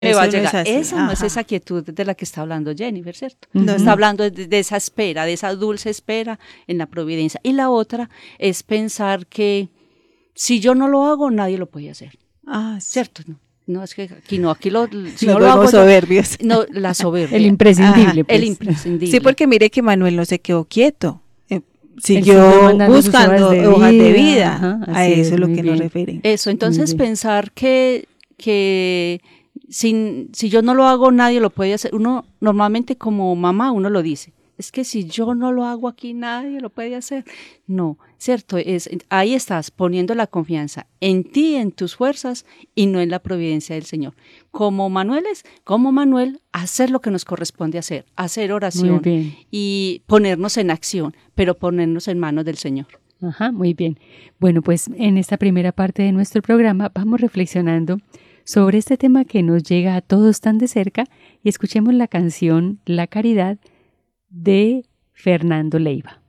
me va a Eso no es llegar. así. Esa no es Ajá. esa quietud de la que está hablando Jennifer, ¿cierto? No, Está no. hablando de esa espera, de esa dulce espera en la providencia. Y la otra es pensar que si yo no lo hago, nadie lo puede hacer, Ah, sí. ¿cierto? No, no es que aquí no, si Nos no lo hago volvemos yo, soberbios. no, la soberbia. El imprescindible, Ajá, pues. El imprescindible. Sí, porque mire que Manuel no se quedó quieto. Él Siguió siguió mandando sus buscando hojas de hojas de vida. vida. Ajá, A así eso es, es lo muy que nos bien. referimos. Eso, entonces bien. pensar que si yo no lo hago, nadie lo puede hacer. Uno normalmente como mamá, uno lo dice. Es que si yo no lo hago aquí, nadie lo puede hacer. No, cierto, ahí estás poniendo la confianza en ti, en tus fuerzas y no en la providencia del Señor. Como Manuel, hacer lo que nos corresponde hacer Muy oración bien. y ponernos en acción, pero ponernos en manos del Señor. Ajá, muy bien. Bueno, pues en esta primera parte de nuestro programa vamos reflexionando sobre este tema que nos llega a todos tan de cerca y escuchemos la canción La Caridad de Fernando Leiva.